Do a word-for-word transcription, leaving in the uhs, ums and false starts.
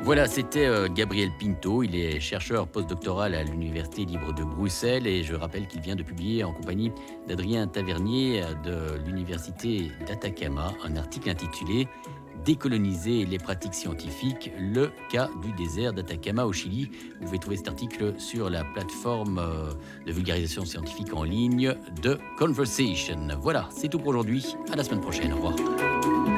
Voilà, c'était euh, Gabriel Pinto. Il est chercheur postdoctoral à l'Université libre de Bruxelles et je rappelle qu'il vient de publier en compagnie d'Adrien Tavernier euh, de l'Université d'Atacama un article intitulé Décoloniser les pratiques scientifiques, le cas du désert d'Atacama au Chili. Vous pouvez trouver cet article sur la plateforme euh, de vulgarisation scientifique en ligne de Conversation. Voilà, c'est tout pour aujourd'hui. À la semaine prochaine. Au revoir.